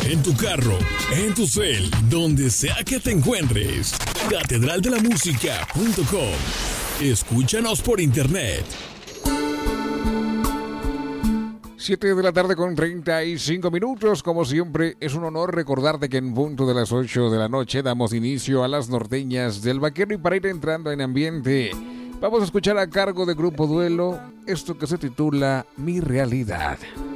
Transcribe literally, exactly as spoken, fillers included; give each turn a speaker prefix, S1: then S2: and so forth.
S1: en tu carro, en tu cel, donde sea que te encuentres. catedral de la música punto com. Escúchanos por internet.
S2: siete de la tarde con treinta y cinco minutos. Como siempre, es un honor recordarte que en punto de las ocho de la noche damos inicio a las norteñas del Vaquero. Y para ir entrando en ambiente, vamos a escuchar a cargo de Grupo Duelo esto que se titula Mi Realidad.